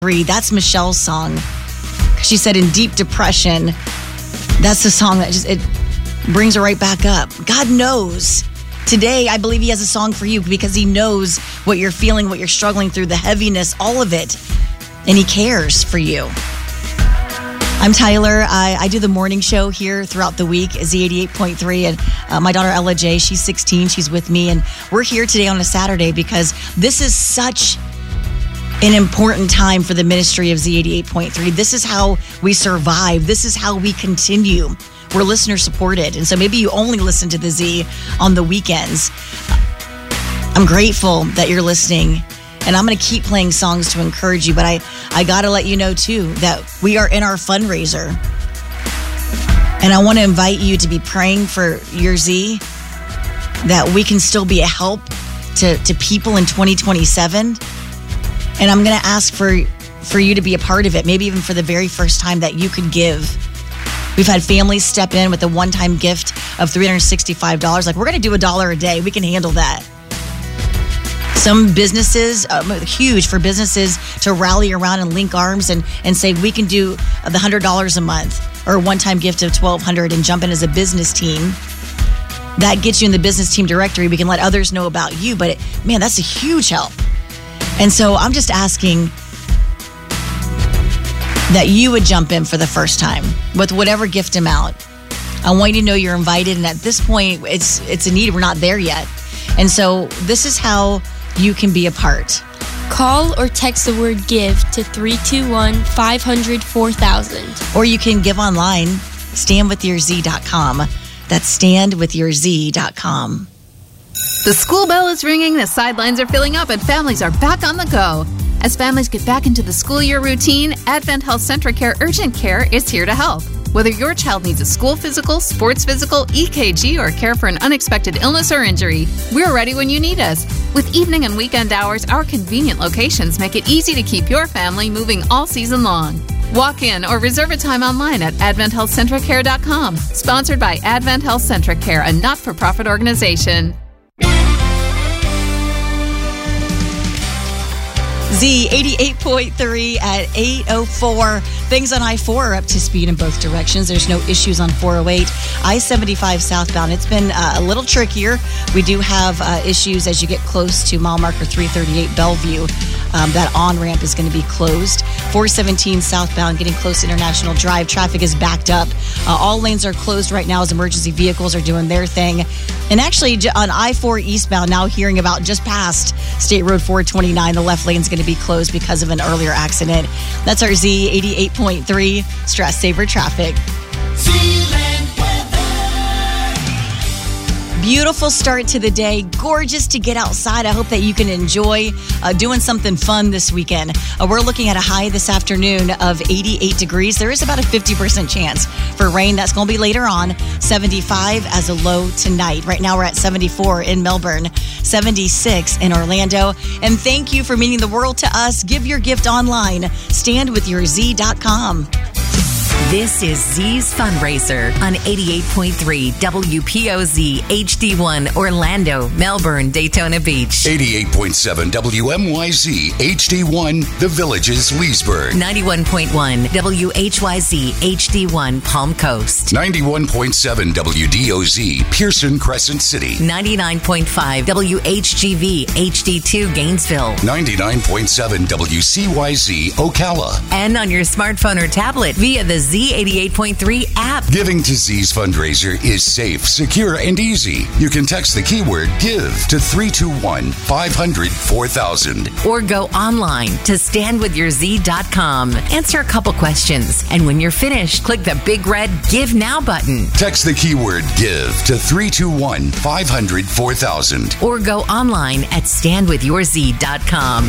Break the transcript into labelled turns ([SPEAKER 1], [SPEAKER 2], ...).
[SPEAKER 1] That's Michelle's song. She said in deep depression, that's the song that it brings her right back up. God knows. Today, I believe he has a song for you because he knows what you're feeling, what you're struggling through, the heaviness, all of it. And he cares for you. I'm Tyler. I do the morning show here throughout the week, Z88.3. And my daughter, Ella J, she's 16. She's with me. And we're here today on a Saturday because this is such an important time for the ministry of Z88.3. This is how we survive. This is how we continue. We're listener supported. And so maybe you only listen to the Z on the weekends. I'm grateful that you're listening. And I'm going to keep playing songs to encourage you. But I got to let you know, too, that we are in our fundraiser. And I want to invite you to be praying for your Z, that we can still be a help to people in 2027. And I'm going to ask for you to be a part of it, maybe even for the very first time that you could give. We've had families step in with a one-time gift of $365. Like, we're going to do $1 a day. We can handle that. Some businesses, huge for businesses to rally around and link arms and say, we can do the $100 a month or a one-time gift of $1,200 and jump in as a business team. That gets you in the business team directory. We can let others know about you. But, man, that's a huge help. And so I'm just asking that you would jump in for the first time with whatever gift amount. I want you to know you're invited. And at this point, it's a need. We're not there yet. And so this is how you can be a part.
[SPEAKER 2] Call or text the word GIVE to 321-500-4000.
[SPEAKER 1] Or you can give online, standwithyourz.com. That's standwithyourz.com.
[SPEAKER 3] The school bell is ringing, the sidelines are filling up, and families are back on the go. As families get back into the school year routine, Advent Health Centracare Urgent Care is here to help. Whether your child needs a school physical, sports physical, EKG, or care for an unexpected illness or injury, we're ready when you need us. With evening and weekend hours, our convenient locations make it easy to keep your family moving all season long. Walk in or reserve a time online at AdventHealthCentricare.com. Sponsored by Advent Health Centracare, a not-for-profit organization.
[SPEAKER 1] Z88.3 at 8:04. Things on I-4 are up to speed in both directions. There's no issues on 408. I-75 southbound. It's been a little trickier. We do have issues as you get close to mile marker 338 Bellevue. That on-ramp is going to be closed. 417 southbound, getting close to International Drive. Traffic is backed up. All lanes are closed right now as emergency vehicles are doing their thing. And actually, on I-4 eastbound, now hearing about just past State Road 429, the left lane is going to be closed because of an earlier accident. That's our Z88.3 Stress Saver Traffic. Beautiful start to the day. Gorgeous to get outside. I hope that you can enjoy doing something fun this weekend. We're looking at a high this afternoon of 88 degrees. There is about a 50% chance for rain. That's going to be later on. 75 as a low tonight. Right now we're at 74 in Melbourne, 76 in Orlando. And thank you for meaning the world to us. Give your gift online. Standwithyourz.com.
[SPEAKER 4] This is Z's Fundraiser on 88.3 WPOZ HD1 Orlando, Melbourne, Daytona Beach.
[SPEAKER 5] 88.7 WMYZ HD1 The Villages, Leesburg.
[SPEAKER 4] 91.1 WHYZ HD1 Palm Coast.
[SPEAKER 5] 91.7 WDOZ Pearson Crescent City.
[SPEAKER 4] 99.5 WHGV HD2 Gainesville.
[SPEAKER 5] 99.7 WCYZ Ocala.
[SPEAKER 4] And on your smartphone or tablet via the Z88.3 app.
[SPEAKER 5] Giving to Z's Fundraiser is safe, secure, and easy. You can text the keyword GIVE to 321-500-4000.
[SPEAKER 4] Or go online to standwithyourz.com. Answer a couple questions. And when you're finished, click the big red Give Now button.
[SPEAKER 5] Text the keyword GIVE to 321-500-4000.
[SPEAKER 4] Or go online at standwithyourz.com.